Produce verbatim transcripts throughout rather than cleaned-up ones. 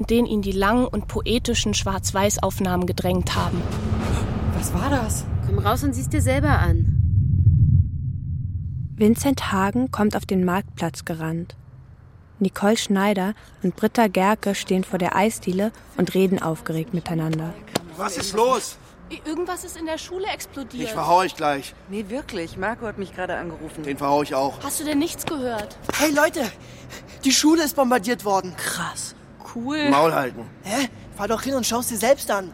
den ihn die langen und poetischen Schwarz-Weiß-Aufnahmen gedrängt haben. Was war das? Komm raus und sieh's dir selber an. Vincent Hagen kommt auf den Marktplatz gerannt. Nicole Schneider und Britta Gerke stehen vor der Eisdiele und reden aufgeregt miteinander. Was ist los? Irgendwas ist in der Schule explodiert. Ich verhau ich gleich. Nee, wirklich. Marco hat mich gerade angerufen. Den verhau ich auch. Hast du denn nichts gehört? Hey Leute, die Schule ist bombardiert worden. Krass. Cool. Maul halten. Hä? Fahr doch hin und schau's dir selbst an.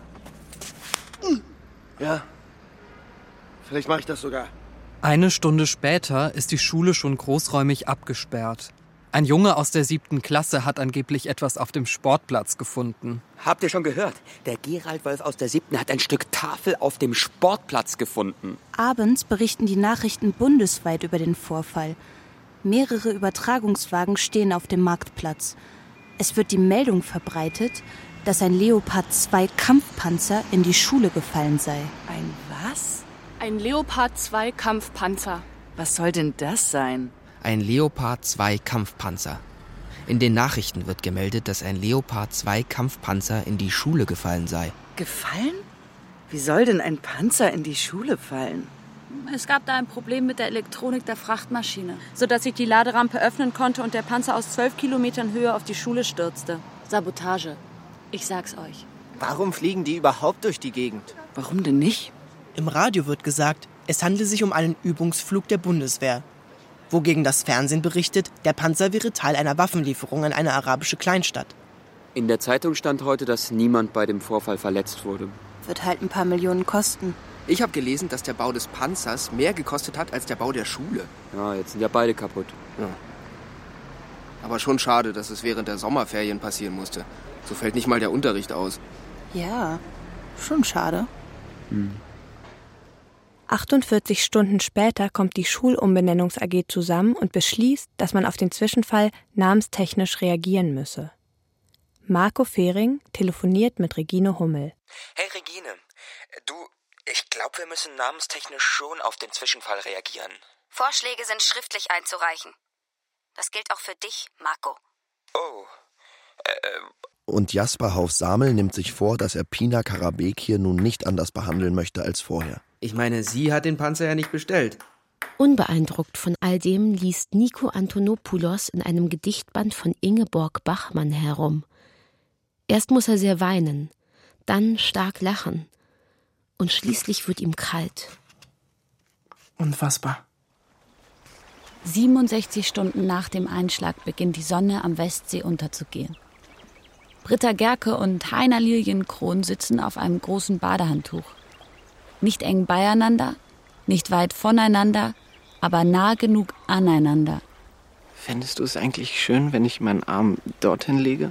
Ja. Vielleicht mache ich das sogar. Eine Stunde später ist die Schule schon großräumig abgesperrt. Ein Junge aus der siebten Klasse hat angeblich etwas auf dem Sportplatz gefunden. Habt ihr schon gehört? Der Gerald Wolf aus der siebten hat ein Stück Tafel auf dem Sportplatz gefunden. Abends berichten die Nachrichten bundesweit über den Vorfall. Mehrere Übertragungswagen stehen auf dem Marktplatz. Es wird die Meldung verbreitet, dass ein Leopard zwei Kampfpanzer in die Schule gefallen sei. Ein was? Ein Leopard zwei Kampfpanzer. Was soll denn das sein? Ein Leopard zwei Kampfpanzer. In den Nachrichten wird gemeldet, dass ein Leopard zwei Kampfpanzer in die Schule gefallen sei. Gefallen? Wie soll denn ein Panzer in die Schule fallen? Es gab da ein Problem mit der Elektronik der Frachtmaschine, sodass sich die Laderampe öffnen konnte und der Panzer aus zwölf Kilometern Höhe auf die Schule stürzte. Sabotage. Ich sag's euch. Warum fliegen die überhaupt durch die Gegend? Warum denn nicht? Im Radio wird gesagt, es handle sich um einen Übungsflug der Bundeswehr. Wogegen das Fernsehen berichtet, der Panzer wäre Teil einer Waffenlieferung an eine arabische Kleinstadt. In der Zeitung stand heute, dass niemand bei dem Vorfall verletzt wurde. Wird halt ein paar Millionen kosten. Ich habe gelesen, dass der Bau des Panzers mehr gekostet hat als der Bau der Schule. Ja, jetzt sind ja beide kaputt. Ja. Aber schon schade, dass es während der Sommerferien passieren musste. So fällt nicht mal der Unterricht aus. Ja, schon schade. Hm. achtundvierzig Stunden später kommt die Schulumbenennungs-A G zusammen und beschließt, dass man auf den Zwischenfall namenstechnisch reagieren müsse. Marco Fehring telefoniert mit Regine Hummel. Hey Regine, du, ich glaube, wir müssen namenstechnisch schon auf den Zwischenfall reagieren. Vorschläge sind schriftlich einzureichen. Das gilt auch für dich, Marco. Oh, äh... Und Jasper Hauf-Samel nimmt sich vor, dass er Pina Karabek hier nun nicht anders behandeln möchte als vorher. Ich meine, sie hat den Panzer ja nicht bestellt. Unbeeindruckt von all dem liest Nico Antonopoulos in einem Gedichtband von Ingeborg Bachmann herum. Erst muss er sehr weinen, dann stark lachen und schließlich wird ihm kalt. Unfassbar. siebenundsechzig Stunden nach dem Einschlag beginnt die Sonne am Westsee unterzugehen. Britta Gerke und Heiner Lilienkron sitzen auf einem großen Badehandtuch. Nicht eng beieinander, nicht weit voneinander, aber nah genug aneinander. Fändest du es eigentlich schön, wenn ich meinen Arm dorthin lege?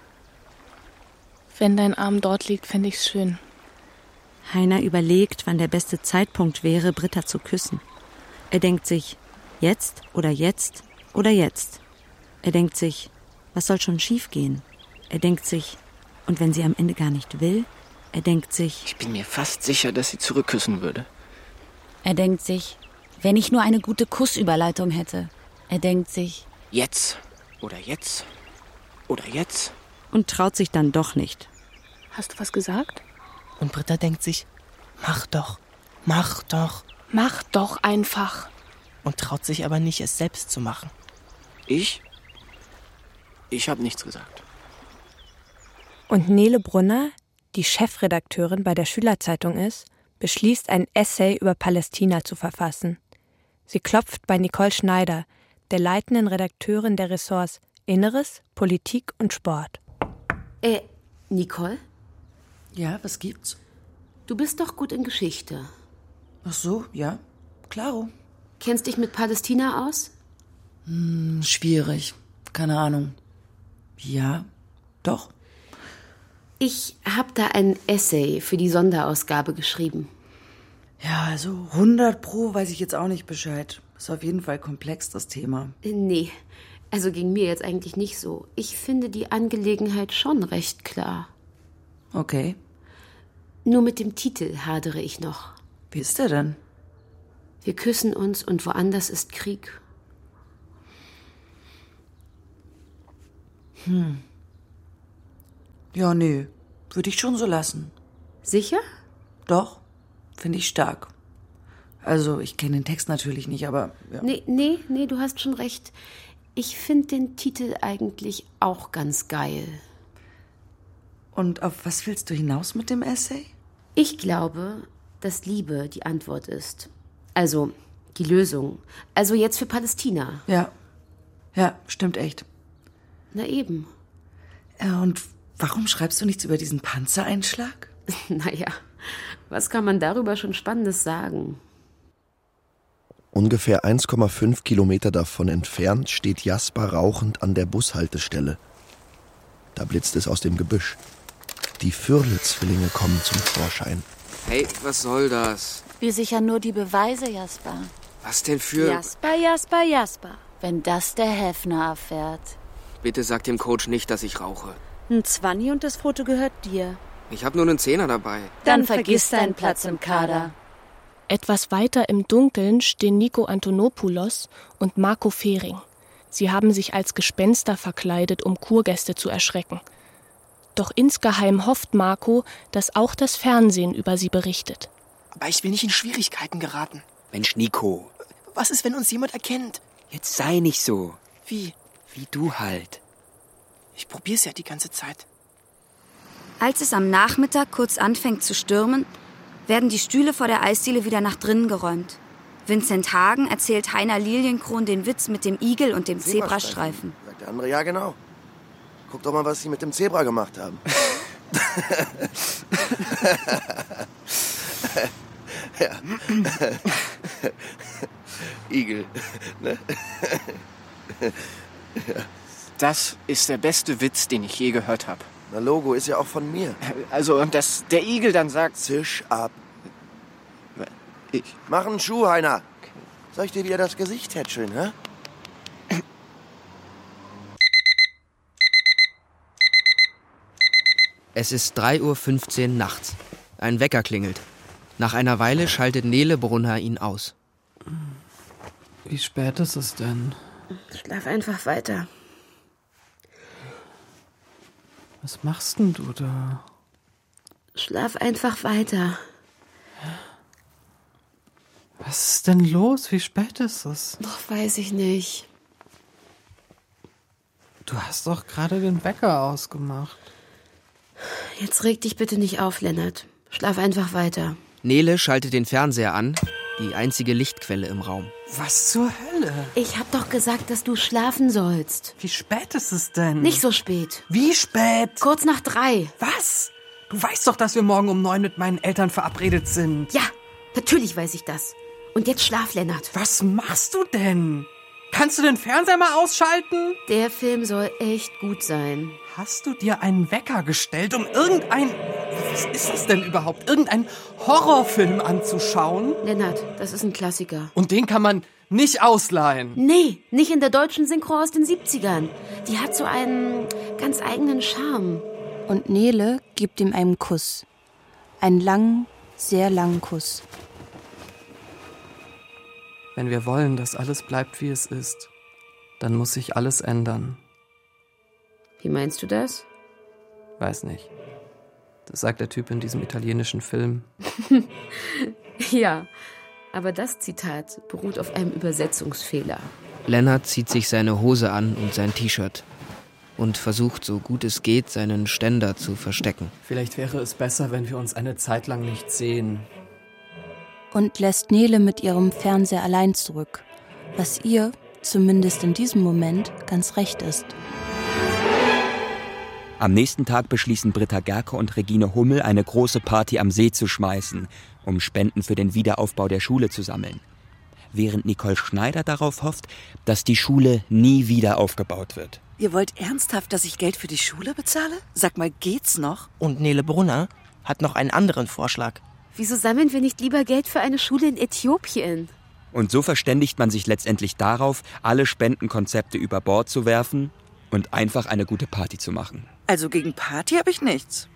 Wenn dein Arm dort liegt, fände ich's schön. Heiner überlegt, wann der beste Zeitpunkt wäre, Britta zu küssen. Er denkt sich, jetzt oder jetzt oder jetzt. Er denkt sich, was soll schon schiefgehen? Er denkt sich, und wenn sie am Ende gar nicht will? Er denkt sich... Ich bin mir fast sicher, dass sie zurückküssen würde. Er denkt sich, wenn ich nur eine gute Kussüberleitung hätte. Er denkt sich... Jetzt oder jetzt oder jetzt. Und traut sich dann doch nicht. Hast du was gesagt? Und Britta denkt sich, mach doch, mach doch. Mach doch einfach. Und traut sich aber nicht, es selbst zu machen. Ich? Ich habe nichts gesagt. Und Nele Brunner, die Chefredakteurin bei der Schülerzeitung ist, beschließt, ein Essay über Palästina zu verfassen. Sie klopft bei Nicole Schneider, der leitenden Redakteurin der Ressorts Inneres, Politik und Sport. Äh, Nicole? Ja, was gibt's? Du bist doch gut in Geschichte. Ach so, ja, klaro. Kennst dich mit Palästina aus? Hm, schwierig, keine Ahnung. Ja, doch. Ich habe da ein Essay für die Sonderausgabe geschrieben. Ja, also hundert Pro weiß ich jetzt auch nicht Bescheid. Ist auf jeden Fall komplex, das Thema. Nee, also ging mir jetzt eigentlich nicht so. Ich finde die Angelegenheit schon recht klar. Okay. Nur mit dem Titel hadere ich noch. Wie ist der denn? Wir küssen uns und woanders ist Krieg. Hm. Ja, nee. Würde ich schon so lassen. Sicher? Doch. Finde ich stark. Also, ich kenne den Text natürlich nicht, aber... Ja. Nee, nee, nee, du hast schon recht. Ich finde den Titel eigentlich auch ganz geil. Und auf was willst du hinaus mit dem Essay? Ich glaube, dass Liebe die Antwort ist. Also, die Lösung. Also jetzt für Palästina. Ja. Ja, stimmt echt. Na eben. Ja, und warum schreibst du nichts über diesen Panzereinschlag? Naja, was kann man darüber schon Spannendes sagen? Ungefähr eins Komma fünf Kilometer davon entfernt steht Jasper rauchend an der Bushaltestelle. Da blitzt es aus dem Gebüsch. Die Fürle-Zwillinge kommen zum Vorschein. Hey, was soll das? Wir sichern nur die Beweise, Jasper. Was denn für... Jasper, Jasper, Jasper. Wenn das der Häfner erfährt. Bitte sag dem Coach nicht, dass ich rauche. Ein Zwanni und das Foto gehört dir. Ich hab nur einen Zehner dabei. Dann vergiss deinen Platz im Kader. Etwas weiter im Dunkeln stehen Nico Antonopoulos und Marco Fehring. Sie haben sich als Gespenster verkleidet, um Kurgäste zu erschrecken. Doch insgeheim hofft Marco, dass auch das Fernsehen über sie berichtet. Aber ich will nicht in Schwierigkeiten geraten. Mensch, Nico. Was ist, wenn uns jemand erkennt? Jetzt sei nicht so. Wie? Wie du halt. Ich probier's ja die ganze Zeit. Als es am Nachmittag kurz anfängt zu stürmen, werden die Stühle vor der Eisdiele wieder nach drinnen geräumt. Vincent Hagen erzählt Heiner Lilienkron den Witz mit dem Igel und dem Zebrastreifen. Sagt der andere, ja genau. Guck doch mal, was sie mit dem Zebra gemacht haben. Ja. Igel, ne? Ja. Das ist der beste Witz, den ich je gehört habe. Na, Logo ist ja auch von mir. Also, dass der Igel dann sagt... Zisch ab. Ich. Mach einen Schuh, Heiner. Soll ich dir wieder das Gesicht tätscheln, hä? Es ist drei Uhr fünfzehn nachts. Ein Wecker klingelt. Nach einer Weile schaltet Nele Brunner ihn aus. Wie spät ist es denn? Schlaf einfach weiter. Was machst denn du da? Schlaf einfach weiter. Was ist denn los? Wie spät ist es? Ach, weiß ich nicht. Du hast doch gerade den Wecker ausgemacht. Jetzt reg dich bitte nicht auf, Lennart. Schlaf einfach weiter. Nele schaltet den Fernseher an, die einzige Lichtquelle im Raum. Was zur Hölle? Ich hab doch gesagt, dass du schlafen sollst. Wie spät ist es denn? Nicht so spät. Wie spät? Kurz nach drei. Was? Du weißt doch, dass wir morgen um neun mit meinen Eltern verabredet sind. Ja, natürlich weiß ich das. Und jetzt schlaf, Lennart. Was machst du denn? Kannst du den Fernseher mal ausschalten? Der Film soll echt gut sein. Hast du dir einen Wecker gestellt, um irgendein... Was ist das denn überhaupt? Irgendeinen Horrorfilm anzuschauen? Lennart, das ist ein Klassiker. Und den kann man nicht ausleihen? Nee, nicht in der deutschen Synchro aus den siebzigern. Die hat so einen ganz eigenen Charme. Und Nele gibt ihm einen Kuss. Einen langen, sehr langen Kuss. Wenn wir wollen, dass alles bleibt, wie es ist, dann muss sich alles ändern. Wie meinst du das? Weiß nicht. Das sagt der Typ in diesem italienischen Film. Ja, aber das Zitat beruht auf einem Übersetzungsfehler. Lennart zieht sich seine Hose an und sein T-Shirt und versucht, so gut es geht, seinen Ständer zu verstecken. Vielleicht wäre es besser, wenn wir uns eine Zeit lang nicht sehen. Und lässt Nele mit ihrem Fernseher allein zurück, was ihr, zumindest in diesem Moment, ganz recht ist. Am nächsten Tag beschließen Britta Gerke und Regine Hummel, eine große Party am See zu schmeißen, um Spenden für den Wiederaufbau der Schule zu sammeln. Während Nicole Schneider darauf hofft, dass die Schule nie wieder aufgebaut wird. Ihr wollt ernsthaft, dass ich Geld für die Schule bezahle? Sag mal, geht's noch? Und Nele Brunner hat noch einen anderen Vorschlag. Wieso sammeln wir nicht lieber Geld für eine Schule in Äthiopien? Und so verständigt man sich letztendlich darauf, alle Spendenkonzepte über Bord zu werfen und einfach eine gute Party zu machen. Also gegen Party habe ich nichts.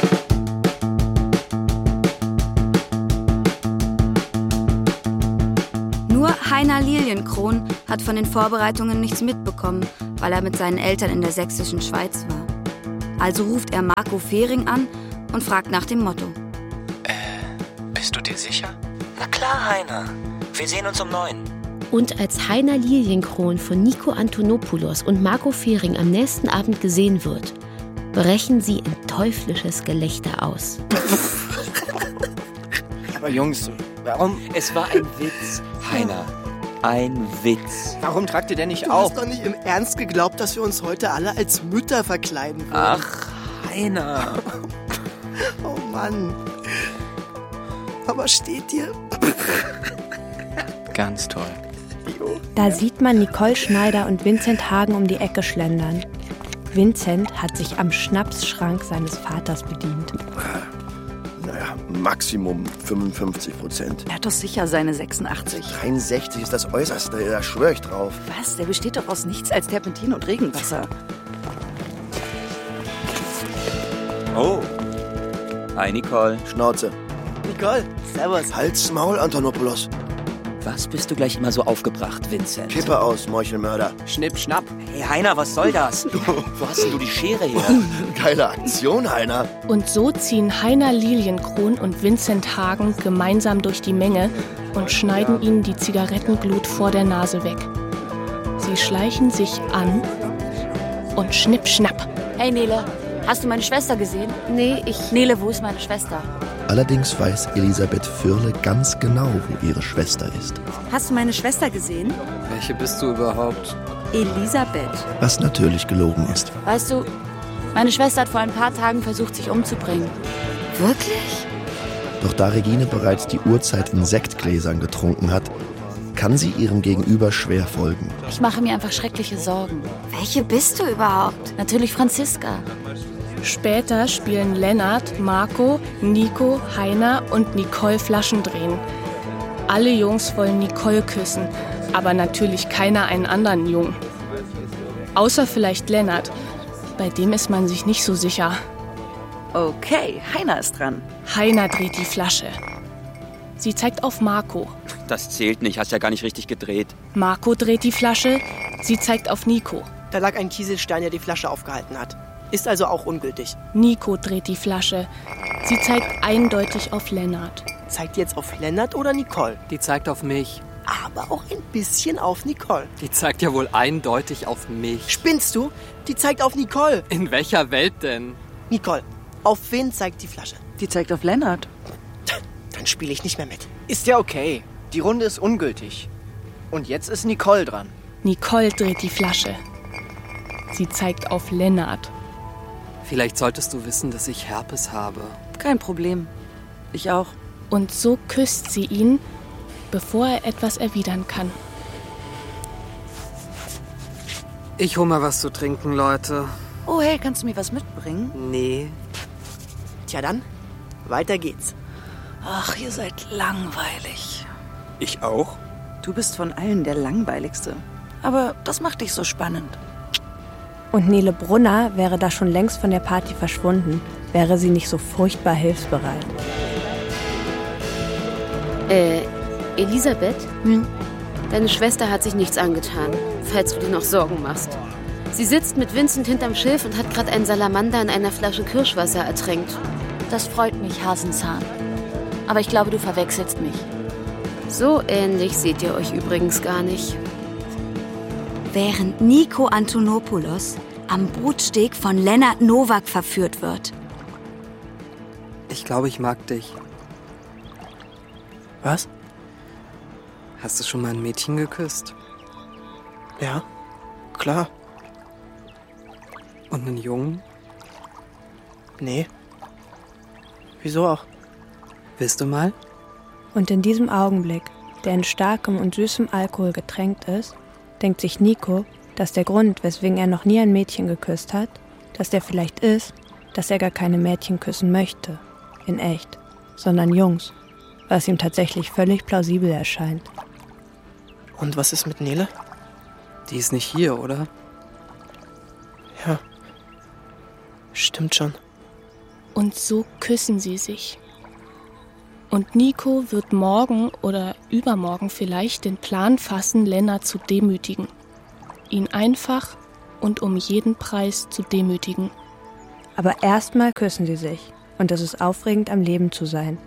Nur Heiner Lilienkron hat von den Vorbereitungen nichts mitbekommen, weil er mit seinen Eltern in der sächsischen Schweiz war. Also ruft er Marco Fehring an und fragt nach dem Motto. Äh, bist du dir sicher? Na klar, Heiner. Wir sehen uns um neun. Und als Heiner Lilienkron von Nico Antonopoulos und Marco Fehring am nächsten Abend gesehen wird, brechen sie in teuflisches Gelächter aus. Aber Jungs, warum? Es war ein Witz, Heiner. Ein Witz. Warum tragt ihr denn nicht du auf? Du hast doch nicht im Ernst geglaubt, dass wir uns heute alle als Mütter verkleiden würden. Ach, Heiner. Oh Mann. Aber steht dir? Ganz toll. Da sieht man Nicole Schneider und Vincent Hagen um die Ecke schlendern. Vincent hat sich am Schnapsschrank seines Vaters bedient. Naja, Maximum fünfundfünfzig Prozent. Er hat doch sicher seine sechsundachtzig. dreiundsechzig ist das Äußerste, da schwöre ich drauf. Was? Der besteht doch aus nichts als Terpentin und Regenwasser. Oh. Hi, Nicole. Schnauze. Nicole, servus. Halt's Maul, Antonopoulos. Was bist du gleich immer so aufgebracht, Vincent? Kippe aus, Meuchelmörder. Schnipp, schnapp. Hey, Heiner, was soll das? Wo hast denn du die Schere her? Geile Aktion, Heiner. Und so ziehen Heiner Lilienkron und Vincent Hagen gemeinsam durch die Menge und schneiden ihnen die Zigarettenglut vor der Nase weg. Sie schleichen sich an und schnipp, schnapp. Hey Nele, hast du meine Schwester gesehen? Nee, ich... Nele, wo ist meine Schwester? Allerdings weiß Elisabeth Fürle ganz genau, wo ihre Schwester ist. Hast du meine Schwester gesehen? Welche bist du überhaupt? Elisabeth. Was natürlich gelogen ist. Weißt du, meine Schwester hat vor ein paar Tagen versucht, sich umzubringen. Wirklich? Doch da Regine bereits die Uhrzeit in Sektgläsern getrunken hat, kann sie ihrem Gegenüber schwer folgen. Ich mache mir einfach schreckliche Sorgen. Welche bist du überhaupt? Natürlich Franziska. Später spielen Lennart, Marco, Nico, Heiner und Nicole Flaschendrehen. Alle Jungs wollen Nicole küssen, aber natürlich keiner einen anderen Jungen. Außer vielleicht Lennart, bei dem ist man sich nicht so sicher. Okay, Heiner ist dran. Heiner dreht die Flasche. Sie zeigt auf Marco. Das zählt nicht, hast ja gar nicht richtig gedreht. Marco dreht die Flasche. Sie zeigt auf Nico. Da lag ein Kieselstein, der die Flasche aufgehalten hat. Ist also auch ungültig. Nico dreht die Flasche. Sie zeigt eindeutig auf Lennart. Zeigt die jetzt auf Lennart oder Nicole? Die zeigt auf mich. Aber auch ein bisschen auf Nicole. Die zeigt ja wohl eindeutig auf mich. Spinnst du? Die zeigt auf Nicole. In welcher Welt denn? Nicole, auf wen zeigt die Flasche? Die zeigt auf Lennart. Dann spiele ich nicht mehr mit. Ist ja okay. Die Runde ist ungültig. Und jetzt ist Nicole dran. Nicole dreht die Flasche. Sie zeigt auf Lennart. Vielleicht solltest du wissen, dass ich Herpes habe. Kein Problem. Ich auch. Und so küsst sie ihn, bevor er etwas erwidern kann. Ich hol mal was zu trinken, Leute. Oh, hey, kannst du mir was mitbringen? Nee. Tja dann, weiter geht's. Ach, ihr seid langweilig. Ich auch? Du bist von allen der langweiligste. Aber das macht dich so spannend. Und Nele Brunner wäre da schon längst von der Party verschwunden, wäre sie nicht so furchtbar hilfsbereit. Äh, Elisabeth? Hm? Deine Schwester hat sich nichts angetan, falls du dir noch Sorgen machst. Sie sitzt mit Vincent hinterm Schilf und hat gerade einen Salamander in einer Flasche Kirschwasser ertränkt. Das freut mich, Hasenzahn. Aber ich glaube, du verwechselst mich. So ähnlich seht ihr euch übrigens gar nicht. Während Nico Antonopoulos am Brutsteg von Lennart Nowak verführt wird. Ich glaube, ich mag dich. Was? Hast du schon mal ein Mädchen geküsst? Ja, klar. Und einen Jungen? Nee. Wieso auch? Willst du mal? Und in diesem Augenblick, der in starkem und süßem Alkohol getränkt ist, denkt sich Nico, dass der Grund, weswegen er noch nie ein Mädchen geküsst hat, dass der vielleicht ist, dass er gar keine Mädchen küssen möchte, in echt, sondern Jungs, was ihm tatsächlich völlig plausibel erscheint. Und was ist mit Nele? Die ist nicht hier, oder? Ja, stimmt schon. Und so küssen sie sich. Und Nico wird morgen oder übermorgen vielleicht den Plan fassen, Lennart zu demütigen. Ihn einfach und um jeden Preis zu demütigen. Aber erstmal küssen sie sich. Und es ist aufregend, am Leben zu sein.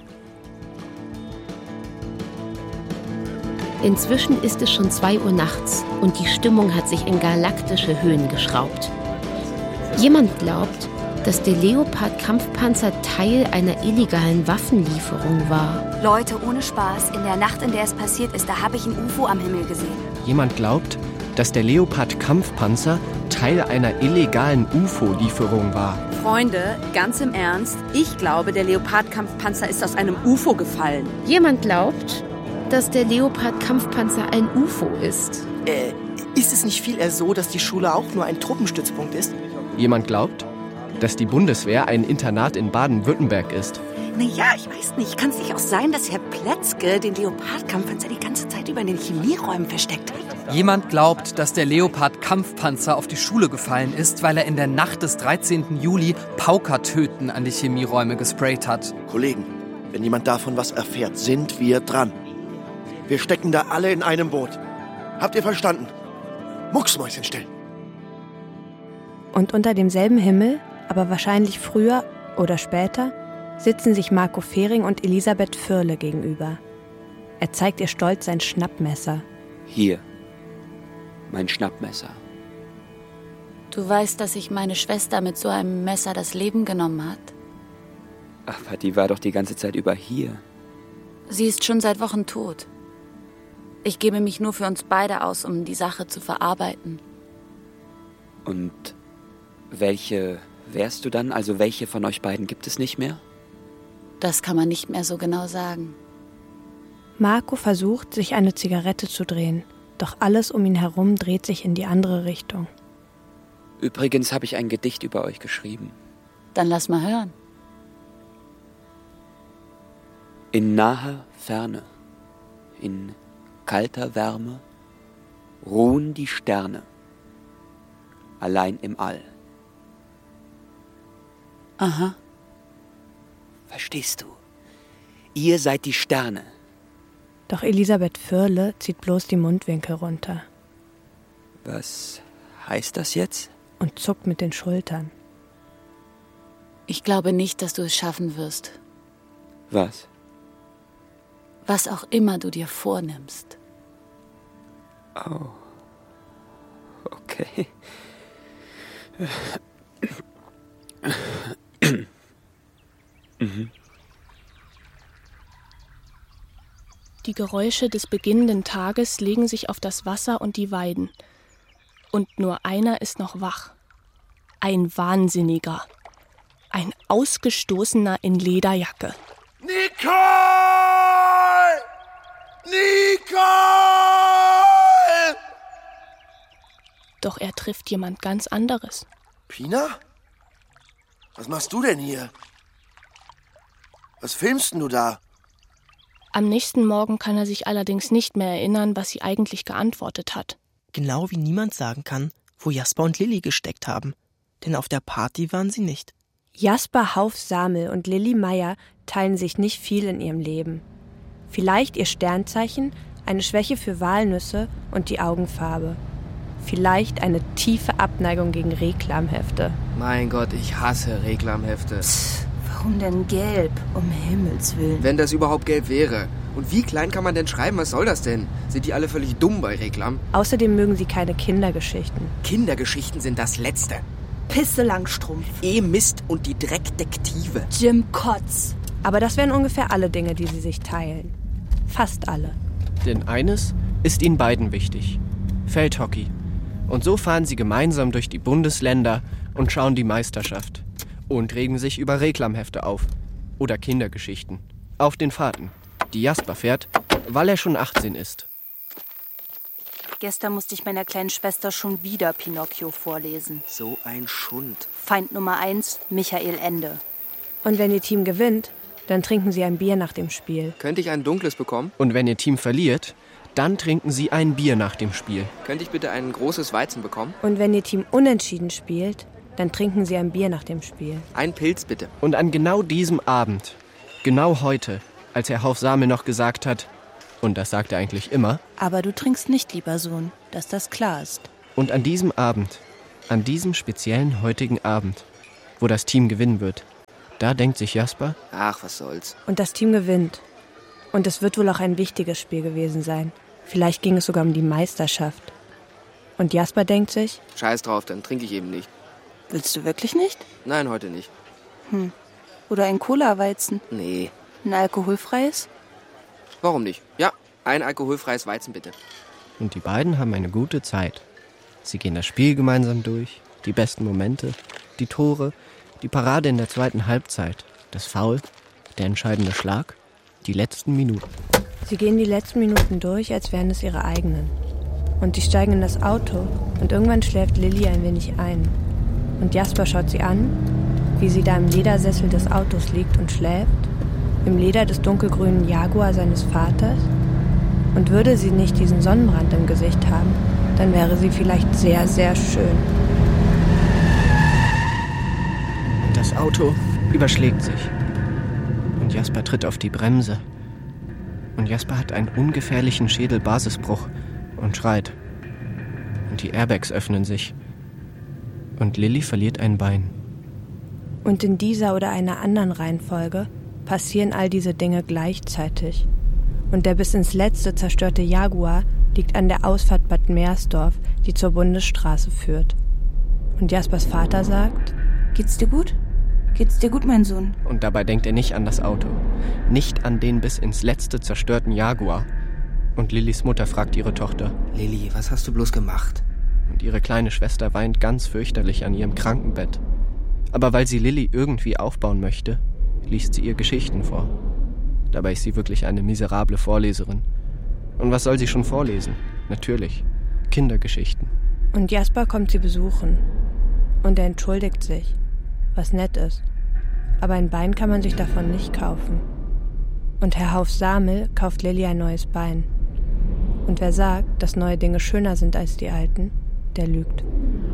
Inzwischen ist es schon zwei Uhr nachts und die Stimmung hat sich in galaktische Höhen geschraubt. Jemand glaubt, dass der Leopard-Kampfpanzer Teil einer illegalen Waffenlieferung war. Leute, ohne Spaß, in der Nacht, in der es passiert ist, da habe ich ein U F O am Himmel gesehen. Jemand glaubt, dass der Leopard-Kampfpanzer Teil einer illegalen U F O-Lieferung war. Freunde, ganz im Ernst, ich glaube, der Leopard-Kampfpanzer ist aus einem U F O gefallen. Jemand glaubt, dass der Leopard-Kampfpanzer ein U F O ist. Äh, ist es nicht viel eher so, dass die Schule auch nur ein Truppenstützpunkt ist? Jemand glaubt, dass die Bundeswehr ein Internat in Baden-Württemberg ist. Naja, ich weiß nicht. Kann es nicht auch sein, dass Herr Pletzke den Leopard-Kampfpanzer die ganze Zeit über in den Chemieräumen versteckt hat? Jemand glaubt, dass der Leopard-Kampfpanzer auf die Schule gefallen ist, weil er in der Nacht des dreizehnten Juli Paukertöten an die Chemieräume gesprayt hat. Kollegen, wenn jemand davon was erfährt, sind wir dran. Wir stecken da alle in einem Boot. Habt ihr verstanden? Mucksmäuschen still. Und unter demselben Himmel, aber wahrscheinlich früher oder später, sitzen sich Marco Fehring und Elisabeth Firle gegenüber. Er zeigt ihr stolz sein Schnappmesser. Hier, mein Schnappmesser. Du weißt, dass sich meine Schwester mit so einem Messer das Leben genommen hat? Aber die war doch die ganze Zeit über hier. Sie ist schon seit Wochen tot. Ich gebe mich nur für uns beide aus, um die Sache zu verarbeiten. Und welche wärst du dann? Also welche von euch beiden gibt es nicht mehr? Das kann man nicht mehr so genau sagen. Marco versucht, sich eine Zigarette zu drehen, doch alles um ihn herum dreht sich in die andere Richtung. Übrigens habe ich ein Gedicht über euch geschrieben. Dann lass mal hören. In naher Ferne, in kalter Wärme, ruhen die Sterne, allein im All. Aha. Verstehst du? Ihr seid die Sterne. Doch Elisabeth Firle zieht bloß die Mundwinkel runter. Was heißt das jetzt? Und zuckt mit den Schultern. Ich glaube nicht, dass du es schaffen wirst. Was? Was auch immer du dir vornimmst. Oh. Okay. Mhm. Die Geräusche des beginnenden Tages legen sich auf das Wasser und die Weiden. Und nur einer ist noch wach. Ein Wahnsinniger. Ein Ausgestoßener in Lederjacke. Nicole! Nicole! Doch er trifft jemand ganz anderes. Pina? Was machst du denn hier? Was filmst denn du da? Am nächsten Morgen kann er sich allerdings nicht mehr erinnern, was sie eigentlich geantwortet hat. Genau wie niemand sagen kann, wo Jasper und Lilli gesteckt haben. Denn auf der Party waren sie nicht. Jasper Hauf-Samel und Lilli Meyer teilen sich nicht viel in ihrem Leben. Vielleicht ihr Sternzeichen, eine Schwäche für Walnüsse und die Augenfarbe. Vielleicht eine tiefe Abneigung gegen Reklamhefte. Mein Gott, ich hasse Reklamhefte. Psst, warum denn gelb? Um Himmels Willen. Wenn das überhaupt gelb wäre. Und wie klein kann man denn schreiben? Was soll das denn? Sind die alle völlig dumm bei Reklam? Außerdem mögen sie keine Kindergeschichten. Kindergeschichten sind das Letzte. Pisse Langstrumpf. E-Mist und die Dreckdetektive. Jim Kotz. Aber das wären ungefähr alle Dinge, die sie sich teilen. Fast alle. Denn eines ist ihnen beiden wichtig. Feldhockey. Und so fahren sie gemeinsam durch die Bundesländer und schauen die Meisterschaft. Und regen sich über Reklamhefte auf. Oder Kindergeschichten. Auf den Fahrten, die Jasper fährt, weil er schon achtzehn ist. Gestern musste ich meiner kleinen Schwester schon wieder Pinocchio vorlesen. So ein Schund. Feind Nummer eins, Michael Ende. Und wenn ihr Team gewinnt, dann trinken sie ein Bier nach dem Spiel. Könnte ich ein dunkles bekommen? Und wenn ihr Team verliert, dann trinken sie ein Bier nach dem Spiel. Könnte ich bitte ein großes Weizen bekommen? Und wenn ihr Team unentschieden spielt, dann trinken sie ein Bier nach dem Spiel. Ein Pilz bitte. Und an genau diesem Abend, genau heute, als Herr Hauf-Samel noch gesagt hat, und das sagt er eigentlich immer. Aber du trinkst nicht, lieber Sohn, dass das klar ist. Und an diesem Abend, an diesem speziellen heutigen Abend, wo das Team gewinnen wird. Da denkt sich Jasper, ach, was soll's. Und das Team gewinnt. Und es wird wohl auch ein wichtiges Spiel gewesen sein. Vielleicht ging es sogar um die Meisterschaft. Und Jasper denkt sich, scheiß drauf, dann trinke ich eben nicht. Willst du wirklich nicht? Nein, heute nicht. Hm. Oder ein Cola-Weizen? Nee. Ein alkoholfreies? Warum nicht? Ja, ein alkoholfreies Weizen bitte. Und die beiden haben eine gute Zeit. Sie gehen das Spiel gemeinsam durch, die besten Momente, die Tore, die Parade in der zweiten Halbzeit, das Foul, der entscheidende Schlag, die letzten Minuten. Sie gehen die letzten Minuten durch, als wären es ihre eigenen. Und sie steigen in das Auto und irgendwann schläft Lilly ein wenig ein. Und Jasper schaut sie an, wie sie da im Ledersessel des Autos liegt und schläft, im Leder des dunkelgrünen Jaguar seines Vaters. Und würde sie nicht diesen Sonnenbrand im Gesicht haben, dann wäre sie vielleicht sehr, sehr schön. Und das Auto überschlägt sich. Und Jasper tritt auf die Bremse. Und Jasper hat einen ungefährlichen Schädelbasisbruch und schreit. Und die Airbags öffnen sich. Und Lilly verliert ein Bein. Und in dieser oder einer anderen Reihenfolge passieren all diese Dinge gleichzeitig. Und der bis ins Letzte zerstörte Jaguar liegt an der Ausfahrt Bad Meersdorf, die zur Bundesstraße führt. Und Jaspers Vater sagt, geht's dir gut? Geht's dir gut, mein Sohn? Und dabei denkt er nicht an das Auto. Nicht an den bis ins Letzte zerstörten Jaguar. Und Lillys Mutter fragt ihre Tochter, Lilly, was hast du bloß gemacht? Und ihre kleine Schwester weint ganz fürchterlich an ihrem Krankenbett. Aber weil sie Lilly irgendwie aufbauen möchte, liest sie ihr Geschichten vor. Dabei ist sie wirklich eine miserable Vorleserin. Und was soll sie schon vorlesen? Natürlich, Kindergeschichten. Und Jasper kommt sie besuchen. Und er entschuldigt sich, was nett ist. Aber ein Bein kann man sich davon nicht kaufen. Und Herr Hauf-Samel kauft Lilly ein neues Bein. Und wer sagt, dass neue Dinge schöner sind als die alten, der lügt.